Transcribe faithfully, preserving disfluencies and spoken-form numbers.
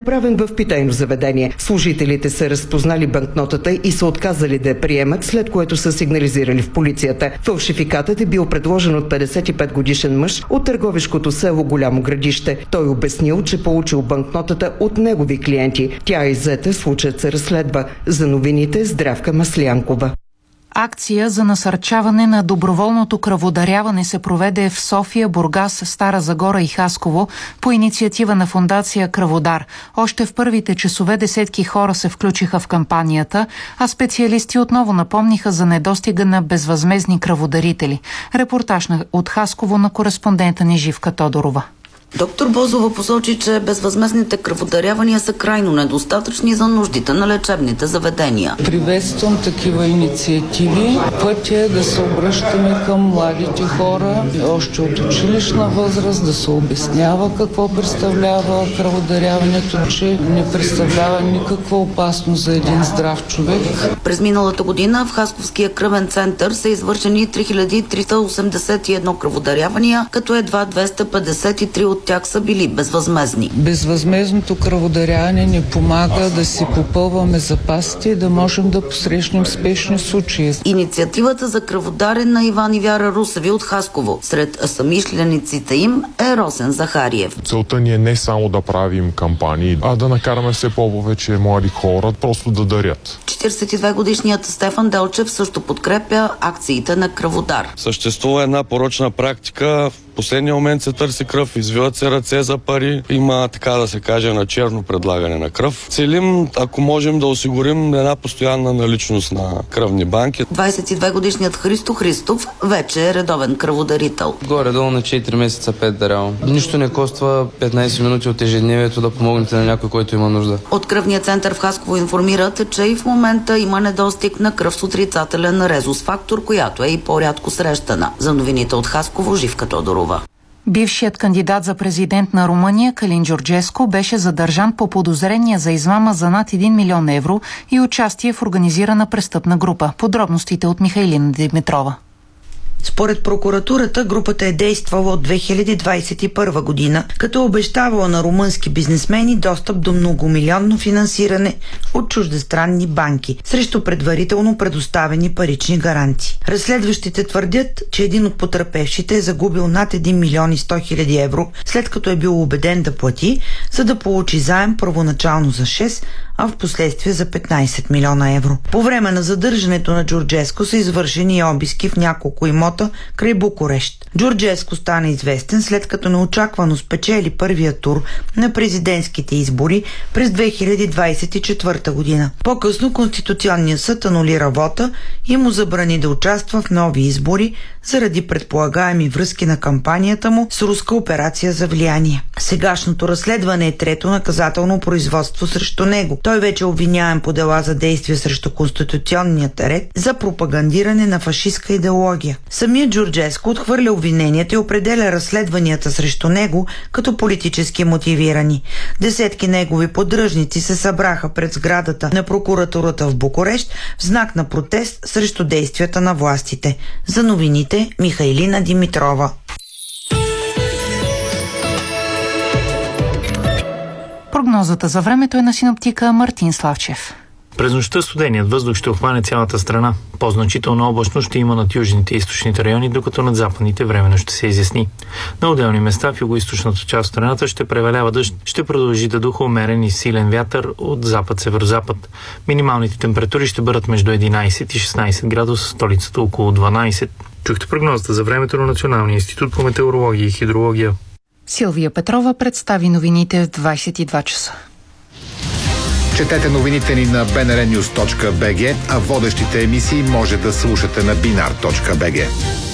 направен в питейно заведение. Служителите са разпознали банкнотата и са отказали да я приемат, след което са сигнализирали в полицията. Фалшификатът е бил предложен от петдесет и пет годишен мъж от търговишкото село Голямо Градище. Той обяснил, че получил банкнотата от негови клиенти. Тя е иззета, случаят се разследва. За новините Здравка Маслянкова. Акция за насърчаване на доброволното кръводаряване се проведе в София, Бургас, Стара Загора и Хасково по инициатива на фондация Кръводар. Още в първите часове десетки хора се включиха в кампанията, а специалисти отново напомниха за недостига на безвъзмездни кръводарители. Репортаж от Хасково на кореспондента ни Живка Тодорова. Доктор Бозова посочи, че безвъзмездните кръводарявания са крайно недостатъчни за нуждите на лечебните заведения. Приветствам такива инициативи. Пътя е да се обръщаме към младите хора, още от училищна възраст, да се обяснява какво представлява кръводаряването, че не представлява никаква опасност за един здрав човек. През миналата година в Хасковския кръвен център са извършени три хиляди триста осемдесет и едно кръводарявания, като едва двеста петдесет и три от тях са били безвъзмездни. Безвъзмездното кръводаряване ни помага да си попълваме запасите и да можем да посрещнем спешни случаи. Инициативата за кръводарен на Иван и Вяра Русеви от Хасково. Сред съмишлениците им е Росен Захариев. Целта ни е не само да правим кампании, а да накараме все повече млади хора просто да дарят. четиридесет и две годишният Стефан Делчев също подкрепя акциите на Кръводар. Съществува една порочна практика. В последния момент се търси кръв, извиват се ръце за пари. Има, така да се каже, на черно предлагане на кръв. Целим, ако можем, да осигурим една постоянна наличност на кръвни банки. двадесет и две годишният Христо Христов вече е редовен кръводарител. Горе-долу на четири месеца пет дарявам. Нищо не коства петнадесет минути от ежедневието да помогнете на някой, който има нужда. От кръвния център в Хасково информират, че и в момента има недостиг на кръв с отрицателен резус фактор, която е и по-рядко срещана. За новините от Хасково, Живка Тодорова. Бившият кандидат за президент на Румъния Калин Джорджеско беше задържан по подозрение за измама за над един милион евро и участие в организирана престъпна група. Подробностите от Михайлина Димитрова. Според прокуратурата, групата е действала от две хиляди двадесет и първа година, като обещавала на румънски бизнесмени достъп до многомилионно финансиране от чуждестранни банки, срещу предварително предоставени парични гаранции. Разследващите твърдят, че един от потърпевшите е загубил над един милион и сто хиляди евро, след като е бил убеден да плати, за да получи заем първоначално за шест, а в последствие за петнадесет милиона евро. По време на задържането на Джорджеско са извършени обиски в няколко имота край Букурещ. Джорджеско стана известен, след като неочаквано спечели първия тур на президентските избори през две хиляди двадесет и четвърта година. По-късно Конституционният съд анулира вота и му забрани да участва в нови избори заради предполагаеми връзки на кампанията му с руска операция за влияние. Сегашното разследване е трето наказателно производство срещу него. Той вече е обвиняем по дела за действия срещу конституционният ред за пропагандиране на фашистка идеология. Самият Джорджеско отхвърля обвиненията и определя разследванията срещу него като политически мотивирани. Десетки негови поддръжници се събраха пред сградата на прокуратурата в Букурещ в знак на протест срещу действията на властите. За новините Михайлина Димитрова. Прогнозата за времето е на синоптика Мартин Славчев. През нощта студеният въздух ще обхване цялата страна. По-значително облачно ще има над южните и източните райони, докато над западните временно ще се изясни. На отделни места в югоизточната част от страната ще превалява дъжд, ще продължи да духа умерен и силен вятър от запад-северозапад. Минималните температури ще бъдат между единадесет и шестнадесет градуса, столицата около дванадесет. Чухте прогнозата за времето на Националния институт по метеорология и хидрология. Силвия Петрова представи новините в двадесет и два часа. Четете новините ни на би ен ар нюз точка би джи, а водещите емисии може да слушате на бинар точка би джи.